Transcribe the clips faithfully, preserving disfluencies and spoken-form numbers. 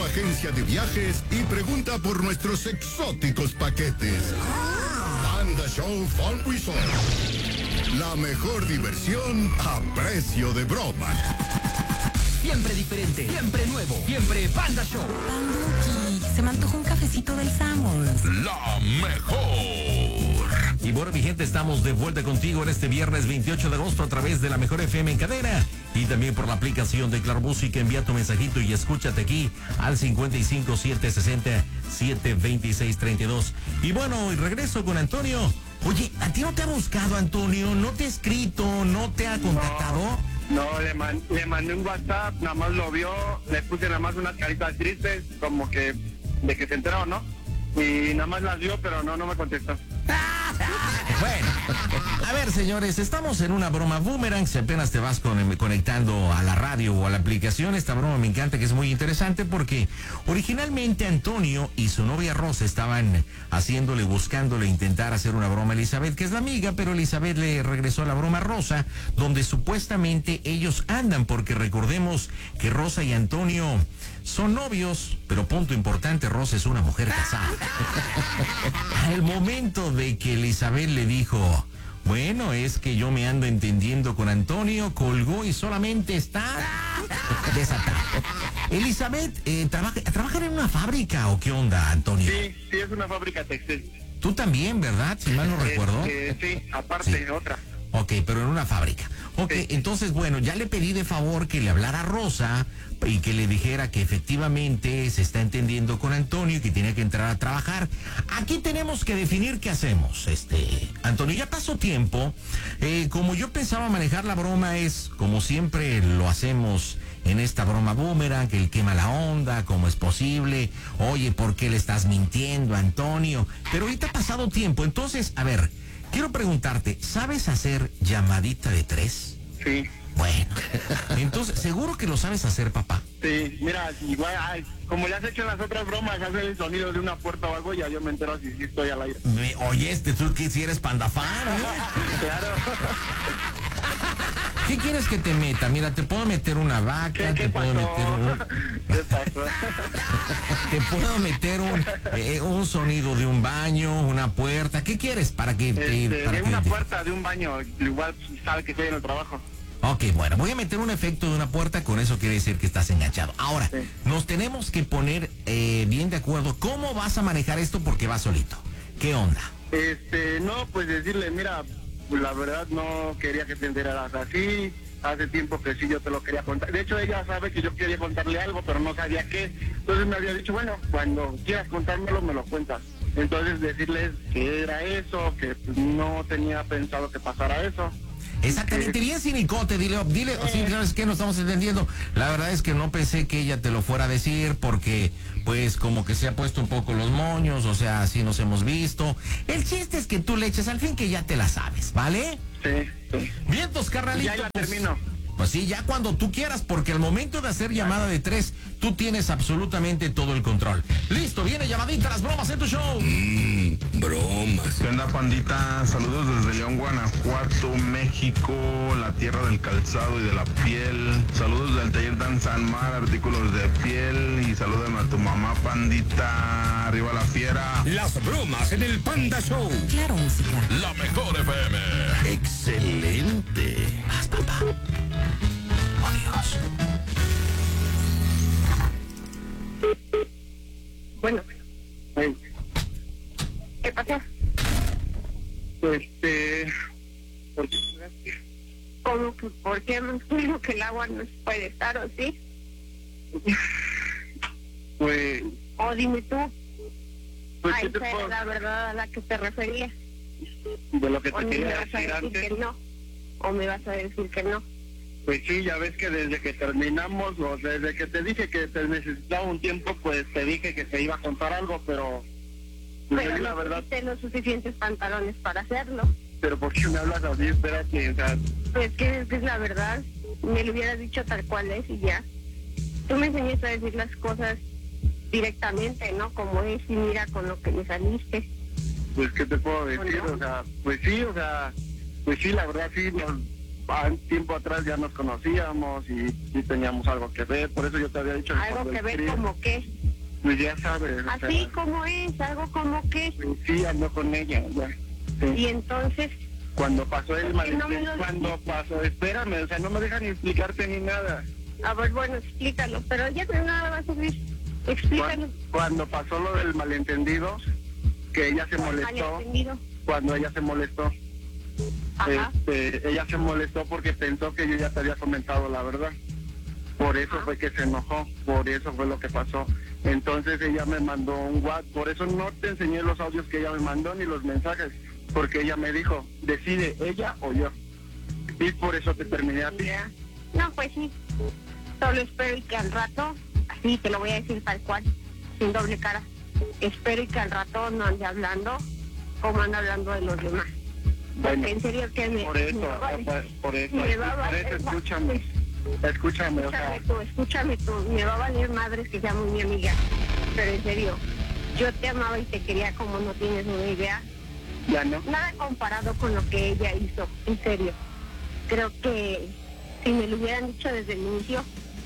agencia de viajes y pregunta por nuestros exóticos paquetes. Panda Show Fun Resort. La mejor diversión a precio de broma. Siempre diferente, siempre nuevo, siempre Panda Show. Panduki, se me antojó un cafecito del Samos. La mejor. Y bueno, mi gente, estamos de vuelta contigo en este viernes veintiocho de agosto a través de la Mejor F M en cadena y también por la aplicación de Claro Música. Envía tu mensajito y escúchate aquí al cincuenta y cinco, siete sesenta, siete veintiséis, treinta y dos. Y bueno, y regreso con Antonio. Oye, ¿a ti no te ha buscado, Antonio? ¿No te ha escrito? ¿No te ha contactado? No, no le, man, le mandé un WhatsApp, nada más lo vio, le puse nada más unas caritas tristes, como que de que se enteró, ¿no? Y nada más las vio, pero no, no me contestó. Bueno, a ver, señores, estamos en una broma boomerang. Si apenas te vas con, conectando a la radio o a la aplicación, esta broma me encanta, que es muy interesante porque originalmente Antonio y su novia Rosa estaban haciéndole, buscándole intentar hacer una broma a Elizabeth, que es la amiga, pero Elizabeth le regresó la broma a Rosa, donde supuestamente ellos andan, porque recordemos que Rosa y Antonio son novios, pero punto importante, Rosa es una mujer casada. Al momento de que Elizabeth le dijo, bueno, es que yo me ando entendiendo con Antonio, colgó y solamente está desatada. Elizabeth, eh, trabaja, ¿trabajan en una fábrica o qué onda, Antonio? Sí, sí, es una fábrica textil. Tú también, ¿verdad? Si mal no recuerdo. Eh, sí, aparte, Sí. otra. Ok, pero en una fábrica. Ok, Sí. entonces, bueno, ya le pedí de favor que le hablara a Rosa y que le dijera que efectivamente se está entendiendo con Antonio y que tiene que entrar a trabajar. Aquí tenemos que definir qué hacemos. Este, Antonio, ya pasó tiempo. Eh, como yo pensaba manejar la broma es, como siempre lo hacemos en esta broma boomerang, que él quema la onda, cómo es posible. Oye, ¿por qué le estás mintiendo, Antonio? Pero ahorita ha pasado tiempo, entonces, a ver, quiero preguntarte, ¿sabes hacer llamadita de tres? Sí, Bueno, entonces, ¿seguro que lo sabes hacer, papá? sí, mira, igual, ay, como le has hecho en las otras bromas, hacer el sonido de una puerta o algo, ya yo me entero si sí estoy al aire. Me- oye, este, tú que si eres pandafán, ¿eh? Claro. ¿Qué quieres que te meta? Mira, te puedo meter una vaca, ¿Qué, te qué puedo pasó? meter un... ¿Qué pasó? Te puedo meter un, eh, un sonido de un baño, una puerta. ¿Qué quieres para que te... Este, para de que una te- puerta, de un baño, igual sabe que estoy en el trabajo. Ok, bueno, voy a meter un efecto de una puerta, con eso quiere decir que estás enganchado. Ahora, Sí. nos tenemos que poner eh, bien de acuerdo. ¿Cómo vas a manejar esto? Porque vas solito. ¿Qué onda? Este, no, pues decirle, mira, la verdad no quería que te enteraras así. Hace tiempo que sí yo te lo quería contar. De hecho, ella sabe que yo quería contarle algo, pero no sabía qué. Entonces me había dicho, bueno, cuando quieras contármelo, me lo cuentas. Entonces decirles que era eso, que pues, no tenía pensado que pasara eso. Exactamente, bien cinicote, dile, dile, o sí, ¿sabes qué? No estamos entendiendo. La verdad es que no pensé que ella te lo fuera a decir porque, pues, como que se ha puesto un poco los moños, o sea, así nos hemos visto. El chiste es que tú le eches al fin que ya te la sabes, ¿vale? Sí, sí. Vientos, carnalito. Ya la pues, termino. Pues sí, ya cuando tú quieras, porque al momento de hacer llamada de tres, tú tienes absolutamente todo el control. Listo, viene llamadita, las bromas en tu show. Mmm, bromas. ¿Qué onda, pandita? Saludos desde León, Guanajuato, México, la tierra del calzado y de la piel. Saludos del taller Dan San Mar, artículos de piel. Y salúdame a tu mamá, pandita. Arriba la fiera. Las bromas en el Panda Show. Claro Música. La mejor F M. Excelente. Vas, papá. Oh, Dios. Bueno, Ay, ¿qué pasó? Este, ¿por qué? ¿Cómo que por qué me digo que el agua no se puede estar o sí? Pues, O dime tú, pues a ¿qué te esa puedo era la verdad a la que te refería. de lo que O te me quería vas a decir decir que antes? no. O me vas a decir que no. Pues sí, ya ves que desde que terminamos, o desde que te dije que te necesitaba un tiempo, pues te dije que te iba a contar algo, pero... pues, Pero la no verdad, tuviste los suficientes pantalones para hacerlo. pero ¿por qué me hablas así? Espérate, o sea, Pues que es que es la verdad. Me lo hubieras dicho tal cual es y ya. Tú me enseñaste a decir las cosas directamente, ¿no? Como es y mira con lo que me saliste. pues ¿qué te puedo decir? no? O sea, pues sí, o sea, pues sí, la verdad sí, nos, a tiempo atrás ya nos conocíamos y, y teníamos algo que ver, por eso yo te había dicho que ¿Algo cuando que ver escribes, como qué? pues ya sabes. o Así sea, como es, algo como qué. pues sí, ando con ella, ya. Sí. Y entonces, Cuando pasó el ¿por qué no me malentendido, lo cuando dijiste? pasó, espérame, o sea, no me dejan ni explicarte ni nada. a ver, bueno, explícalo, pero ya de nada va a servir. Explícalo. Cuando, cuando pasó lo del malentendido, que ella se molestó, Malentendido. cuando ella se molestó, Ajá. este, ella se molestó porque pensó que yo ya te había comentado la verdad. Por eso Ajá. fue que se enojó, por eso fue lo que pasó. Entonces ella me mandó un WhatsApp, por eso no te enseñé los audios que ella me mandó ni los mensajes, porque ella me dijo, decide ella o yo. Y por eso te terminé a ti. Ya. No, pues sí. Solo espero y que al rato, así te lo voy a decir tal cual, sin doble cara. Espero y que al rato no ande hablando como anda hablando de los demás. Porque Bueno, en serio que me... por eso, me va a valer- por, por eso, me va a por valer eso, ma- escúchame, escúchame, o sea, Escúchame tú, escúchame tú. Me va a valer madres que seamos mi amiga. Pero en serio, yo te amaba y te quería como no tienes una idea. ya no. Nada comparado con lo que ella hizo, en serio. Creo que si me lo hubieran dicho desde el inicio,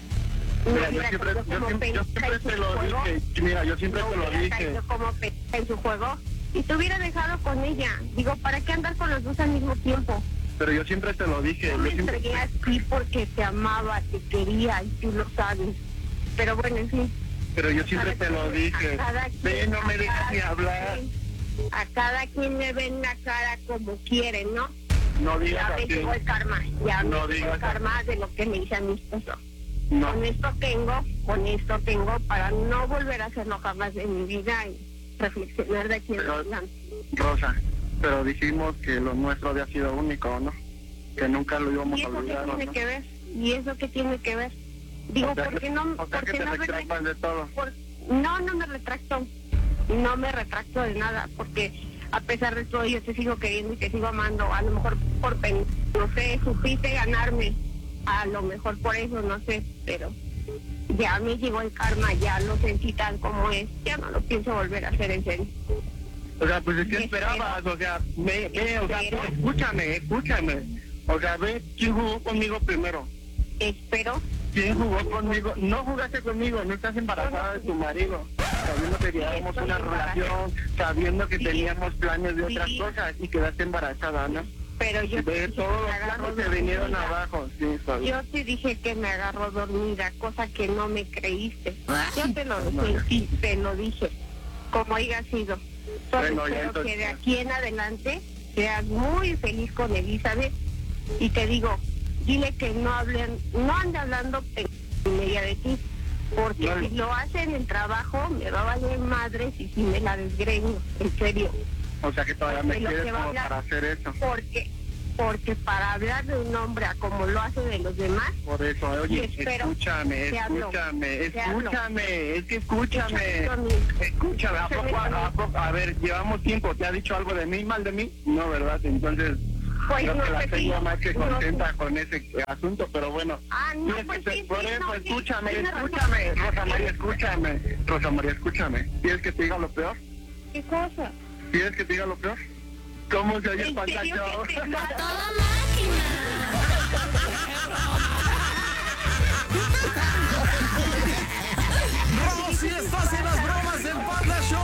no Mira, yo hubiera siempre, caído yo como siempre, yo pendeja siempre en su te lo juego, dije, mira, yo siempre no te lo hubiera dije, caído como pendeja en su juego y te hubiera dejado con ella. Digo, ¿para qué andar con los dos al mismo tiempo? pero yo siempre te lo dije, Yo yo me siempre, entregué a ti porque te amaba, te quería y tú lo sabes. Pero bueno, en fin. pero yo siempre te lo dije, A cada ve, quien- no me a dejas cada ni hablar, quien- A cada quien le ven la cara como quieren, ¿no? no Ya digas me así, llegó el karma, ya No me llegó digas el karma de lo que me hice a mi esposo. no, Con esto tengo, con esto tengo para no volver a hacerlo jamás en mi vida y reflexionar de aquí en Pero- adelante. Rosa, pero dijimos que lo nuestro había sido único, ¿no? Que nunca lo íbamos ¿Y a eso qué olvidar, tiene ¿no? que ver? ¿Y eso qué tiene que ver? Digo, O sea, ¿por qué no? o sea, ¿por que qué te no me retractas de todo. por- no, no me retracto. No me retracto de nada, porque a pesar de todo yo te sigo queriendo y te sigo amando. A lo mejor por pen, no sé, supiste ganarme. A lo mejor por eso, no sé, pero ya me llegó el karma, ya lo sentí tal como es. Ya no lo pienso volver a hacer en serio. O sea, pues es que Me esperabas, o sea, ve, ve, o sea, Espero. escúchame, escúchame. O sea, ve, ¿quién jugó conmigo primero? Espero. ¿Quién jugó conmigo? No jugaste conmigo, no estás embarazada de tu marido. Sabiendo que teníamos estoy una embarazada. relación, sabiendo que Sí. teníamos planes de otras Sí. cosas y quedaste embarazada, ¿no? Pero yo te Ve, dije todos que los me agarró planes se vinieron dormida. abajo, sí, está bien. Yo te dije que me agarró dormida, cosa que no me creíste. Yo te lo dije, sí, te lo dije, como haya sido. Solo Bueno, ya espero entonces- que de aquí en adelante seas muy feliz con Elizabeth. Y te digo, dile que no hablen, no ande hablando media de ti. Porque No. si lo hace en el trabajo, me va a valer madres y si me la desgreño, en serio. O sea que todavía me de lo quieres que va a como hablar. para hacer eso. Porque, porque para hablar de un hombre a como lo hace de los demás, Por eso, oye, Y espero, escúchame, te hablo, escúchame, te hablo. escúchame, es que escúchame, Escúchame a mí. escúchame, ¿a Escúchame poco, a mí. a poco? A ver, llevamos tiempo, ¿te ha dicho algo de mí, mal de mí? No, ¿verdad? Entonces, pues yo no te la sé si- tengo más que no sé. contenta con ese eh, asunto, pero bueno. Ah, no, Tienes pues que te- sí, por sí, eso, no, sí, escúchame, tienes razón. escúchame, Rosa María, escúchame, Rosa María, escúchame. ¿Quieres que te diga lo peor? ¿Qué cosa? ¿Quieres que te diga lo peor? ¿Cómo se oye el ¿En serio pantacho? que te mata? Rosy, estás en las bromas del Panda Show.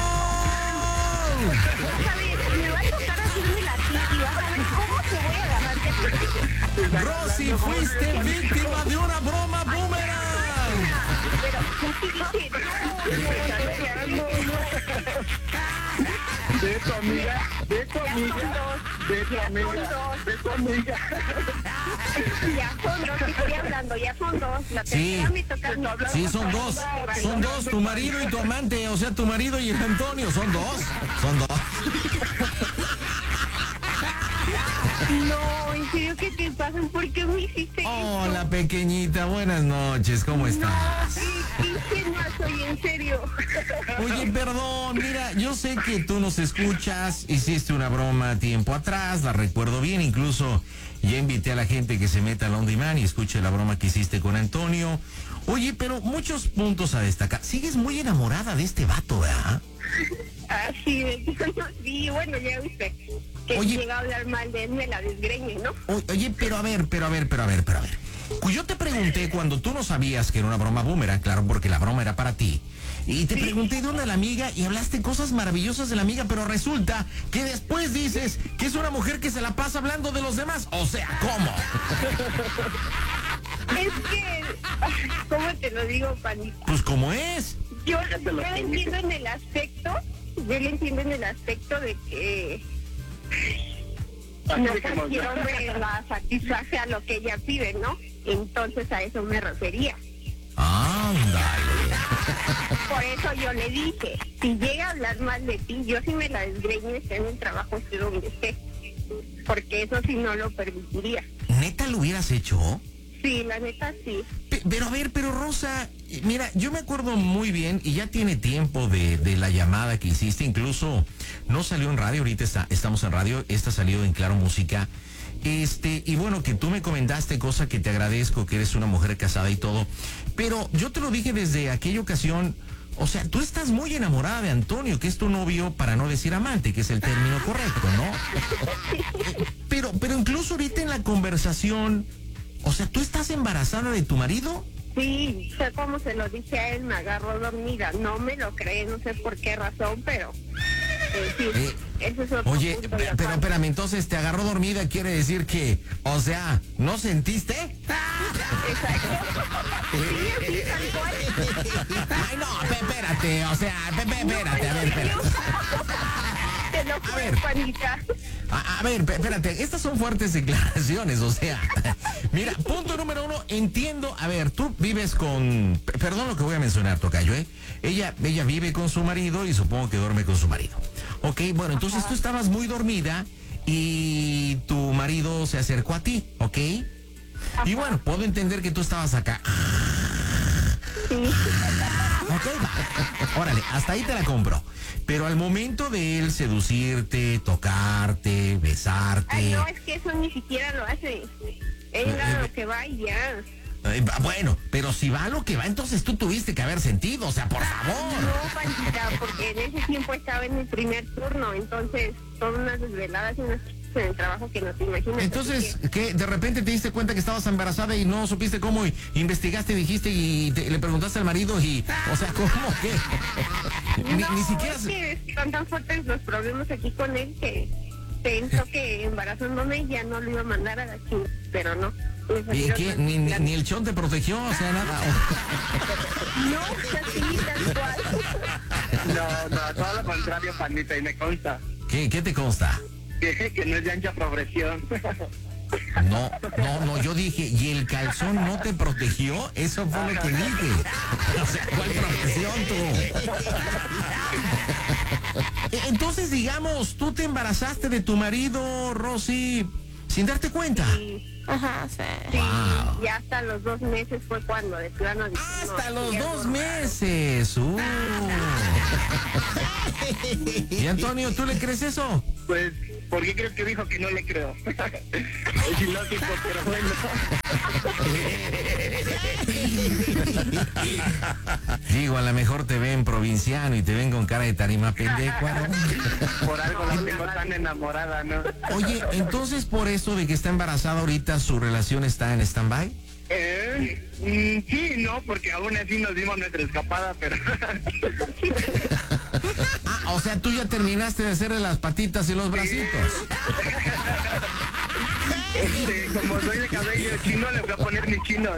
¿Sabes? Me va a tocar hacerme la tiki, vas a ver cómo te voy a agarrar. Rosy, fuiste víctima de una broma boomerang. Pero, ya te dije, no, no, no, De tu amiga, de tu amiga, de tu amiga, de tu amiga. ya son dos, te estoy hablando, ya son dos. La Sí. tercera me toca a mí. Sí, son dos. Son dos, tu marido y tu amante. O sea, tu marido y el Antonio. Son dos. Son dos. No, en serio, ¿qué te pasa? ¿Por qué me hiciste eso? Hola, pequeñita. Buenas noches. ¿Cómo estás? ¿Qué ingenua soy, en serio? Oye, perdón, mira, yo sé que tú nos escuchas, hiciste una broma tiempo atrás, la recuerdo bien, incluso ya invité a la gente que se meta al On Demand y escuche la broma que hiciste con Antonio. Oye, pero muchos puntos a destacar. Sigues muy enamorada de este vato, ¿verdad? Así es, sí, bueno, ya viste. que Oye. llega a hablar mal de él, me la desgreñe, ¿no? O- Oye, pero a ver, pero a ver, pero a ver, pero a ver. Pues yo te pregunté cuando tú no sabías que era una broma boomerang, claro, porque la broma era para ti. Y te pregunté dónde la amiga y hablaste cosas maravillosas de la amiga, pero resulta que después dices que es una mujer que se la pasa hablando de los demás. O sea, ¿cómo? Es que, ¿cómo te lo digo, Panita? Pues ¿cómo es? Yo, yo le entiendo en el aspecto, yo le entiendo en el aspecto de que no cualquier hombre la satisface a lo que ella pide, ¿no? Entonces a eso me refería. Ándale. Por eso yo le dije, si llega a hablar mal de ti, yo sí me la desgreño, esté en el trabajo, esté donde esté. Porque eso sí no lo permitiría. ¿Neta lo hubieras hecho? Sí, la neta sí. Pe- Pero a ver, pero Rosa, mira, yo me acuerdo muy bien, y ya tiene tiempo de, de la llamada que hiciste, incluso no salió en radio, ahorita está, estamos en radio, esta salió en Claro Música, este, y bueno, que tú me comentaste, cosa que te agradezco, que eres una mujer casada y todo, pero yo te lo dije desde aquella ocasión, o sea, tú estás muy enamorada de Antonio, que es tu novio, para no decir amante, que es el término correcto, ¿no? Pero, pero incluso ahorita en la conversación, o sea, ¿tú estás embarazada de tu marido? Sí, sé cómo se lo dije a él, me agarró dormida. No me lo cree, no sé por qué razón, pero eh, sí, Eh, ese es otro Oye, punto. pe- y pero aparte. espérame, entonces te agarró dormida, quiere decir que, o sea, ¿no sentiste? Exacto. Sí, así, tal cual. Ay, no, pe- espérate, o sea, pe- pe- espérate, a ver, espérate. Te lo A juro, ver. Juanita. A, a ver, pe- espérate, estas son fuertes declaraciones, o sea, mira, punto número uno, entiendo, a ver, tú vives con, p- perdón lo que voy a mencionar, tocayo, ¿eh? Ella, ella vive con su marido y supongo que duerme con su marido. Ok, bueno, entonces tú estabas muy dormida y tu marido se acercó a ti, ¿ok? Y bueno, puedo entender que tú estabas acá. Sí. Ok, va. Órale, hasta ahí te la compro. Pero al momento de él seducirte, tocarte, besarte. Ay, no, es que eso ni siquiera lo hace. Él a lo que va y ya. eh, va- bueno, pero si va a lo que va, entonces tú tuviste que haber sentido, o sea, por favor. No, Panchita, porque en ese tiempo estaba en el primer turno, entonces son unas desveladas y unas cosas en el trabajo que no te imaginas. Entonces, así ¿qué? ¿De repente te diste cuenta que estabas embarazada y no supiste cómo? Y investigaste, dijiste y te- le preguntaste al marido y, o sea, ¿cómo qué? que- Ni, no, ni siquiera... es se- que están tan fuertes los problemas aquí con él que pensó que embarazándome ya no lo iba a mandar a la chingada, pero no. Le ¿Y salieron qué? las Ni, ni, planes. ni el chon te protegió, o sea, nada. No, así, tal cual. No, no, todo lo contrario, Panita, y me consta ¿Qué, qué te consta? que, que no es de ancha progresión. No, no, no, yo dije, ¿y el calzón no te protegió? Eso fue lo que dije. O sea, ¿cuál protección tú? Entonces, digamos, tú te embarazaste de tu marido, Rosy, sin darte cuenta. Y, Ajá, sí. sí, Wow. y hasta los dos meses fue cuando de plano dije, Hasta no, los sí, dos algo raro. meses. Uh. Y Antonio, ¿tú le crees eso? Pues, ¿por qué crees que dijo que no le creo? Es ilógico, pero bueno. Digo, a lo mejor te ven provinciano y te ven con cara de tarima pendejo. Por algo la tengo tan enamorada, ¿no? Oye, entonces por eso de que está embarazada ahorita, ¿su relación está en stand-by? Eh, mm, sí, no, porque aún así nos dimos nuestra escapada, pero... Ah, o sea, tú ya terminaste de hacerle las patitas y los bracitos. Este, como soy de cabello chino, le voy a poner mis chinos.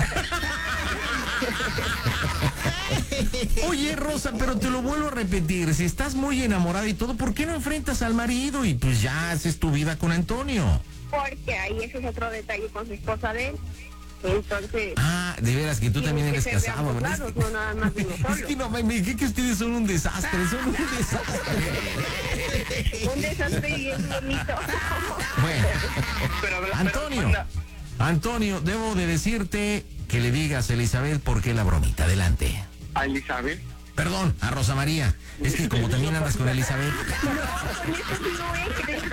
Oye, Rosa, pero te lo vuelvo a repetir, si estás muy enamorada y todo, ¿por qué no enfrentas al marido y pues ya haces tu vida con Antonio? Porque ahí ese es otro detalle con su esposa de él. Entonces, Ah, de veras que tú tiene también que eres ser de casado, ambos ¿verdad? lados, no nada más de uno Es solo. que no, me dije que ustedes son un desastre, son un desastre. Un desastre bien bonito. Bueno, Pero, pero, Antonio, Panda, Antonio, debo de decirte que le digas a Elizabeth por qué la bromita. Adelante. ¿a Elizabeth? Perdón, a Rosa María. Es que como también andas con Elizabeth. No, con eso sí no voy a creer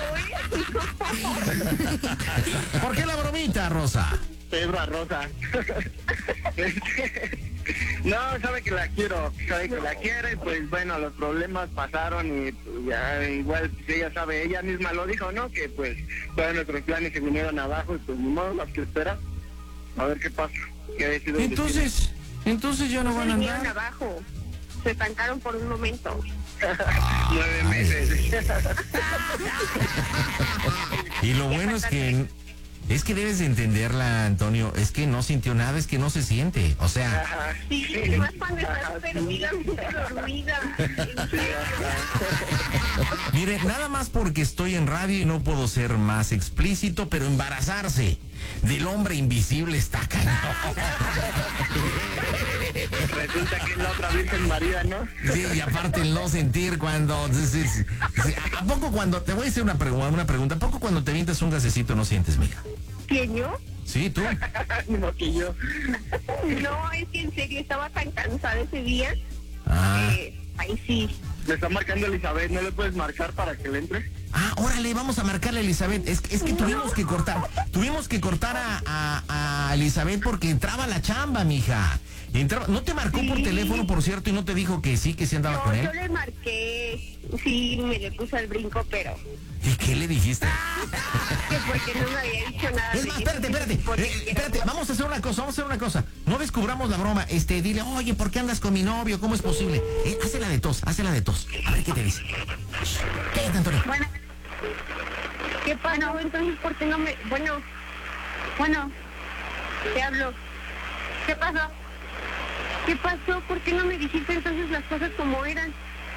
todo, ¿eh? ¿Por qué la bromita, Rosa? Pedro a Rosa. Este, No, sabe que la quiero, sabe que la quiere, y pues bueno, los problemas pasaron y pues, ya igual pues, ella sabe, ella misma lo dijo, ¿no? Que pues todos nuestros planes se vinieron abajo y pues ni modo, las que espera. A ver qué pasa. Qué decido Entonces, entonces ya no van a vinieron andar. abajo, se estancaron por un momento. Nueve meses. Y lo bueno es que es que debes de entenderla, Antonio, es que no sintió nada, es que no se siente, o sea, Ajá. Sí, más cuando estás perdida, dormida. mire, nada más porque estoy en radio y no puedo ser más explícito, pero embarazarse del hombre invisible está cañón. Resulta que es la otra Virgen María, ¿no? Sí, y aparte el no sentir cuando... sí, sí, sí. ¿A poco cuando... Te voy a hacer una, pregu- una pregunta, ¿a poco cuando te vientas un gasecito no sientes, mija? ¿Quién, yo? Sí, tú. No, que yo. No, es que en serio estaba tan cansada ese día. Ah, Eh, ahí sí. Me está marcando Elizabeth, ¿no le puedes marcar para que le entre? ah, órale, vamos a marcarle a Elizabeth. Es, que- es que tuvimos que cortar, tuvimos que cortar a, a, a Elizabeth porque entraba a la chamba, mija. Entraba, no te marcó por Sí. teléfono, por cierto, y no te dijo que sí, que sí andaba No, con él. yo le marqué, sí, me le puse el brinco, pero ¿Y qué le dijiste? que porque no me había dicho nada. Es de más, que- espérate, espérate, porque eh, era- espérate, vamos a hacer una cosa, vamos a hacer una cosa. No descubramos la broma, este, dile, oye, ¿por qué andas con mi novio? ¿Cómo es posible? Eh, hazla de tos, hazla de tos. A ver qué te dice. Cállate, Antonio. Bueno, ¿qué pasó? Entonces, ¿por qué no me...? Bueno, bueno, te hablo. ¿Qué pasó? ¿Qué pasó? ¿Por qué no me dijiste entonces las cosas como eran?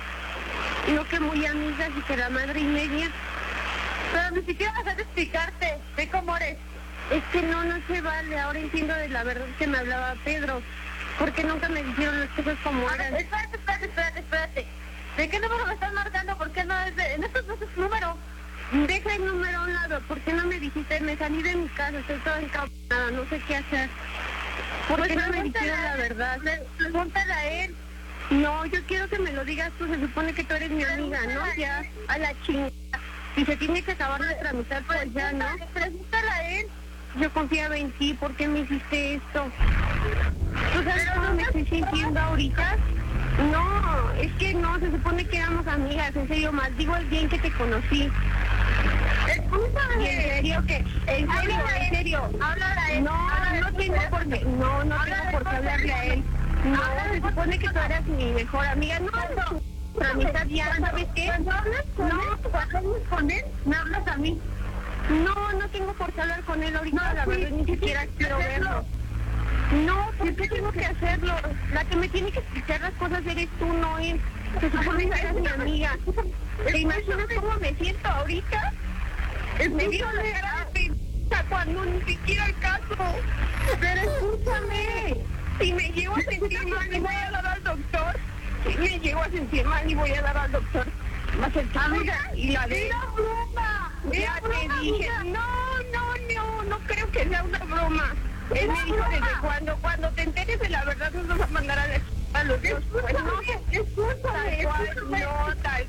No que muy amigas y que la madre y media. Pero ni siquiera vas a explicarte de cómo eres. Es que no, no se vale. Ahora entiendo de la verdad que me hablaba Pedro. Porque nunca me dijeron las cosas como eran. Espérate, espérate, espérate, espérate. ¿De qué número me estás marcando? ¿Por qué no es de... En estos no es tu número. Deja el número a un lado. ¿Por qué no me dijiste? Me salí de mi casa, estoy toda encabronada, no sé qué hacer. ¿Por qué no me dijeron la verdad? Pregúntale a él. No, yo quiero que me lo digas tú, se supone que tú eres mi amiga, ¿no? Ya, a la chingada. Si se tiene que acabar de tramitar, pues ya, ¿no? Pregúntale a él. Yo confiaba en ti, ¿por qué me hiciste esto? ¿Tú sabes cómo me estoy sintiendo ahorita? No, es que no, se supone que éramos amigas, en serio, maldigo el día en que te conocí. Escúchame. Y en serio que, en serio, en serio. Háblale a él. No, no tengo por qué, no, no tengo por qué hablarle a él. No, se supone que tú eras mi mejor amiga. No, no, tramitar ya, ¿sabes qué? No, cuando hablas con él, me hablas a mí. No, no tengo por qué hablar con él ahorita, la verdad, ni siquiera quiero verlo. No, ¿por qué tengo que hacerlo? La que me tiene que explicar las cosas eres tú, no él. Se supone que eres mi amiga. ¿Te imaginas cómo me siento ahorita? Me dio la cara de p*** cuando ni siquiera el caso. Pero escúchame, si me llego a sentir mal y voy a dar al doctor, si me llego a sentir mal y voy a dar al doctor, va a ser amiga y la de... ¡Es broma! Ya te dije, no, no, no, no creo que sea una broma. Él me dijo desde cuando, cuando te enteres de la verdad nos vas a mandar a la a los dos. Pues no, escúchame, tal cual, no, tal